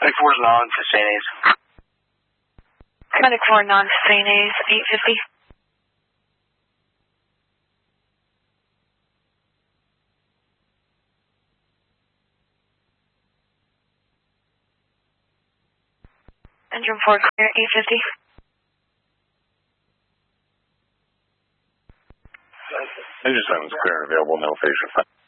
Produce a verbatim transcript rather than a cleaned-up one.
Medic four is non-sustained. Medic four non-sustained, eight fifty. Engine four clear, eight fifty. Engine seven is clear and available, no patient.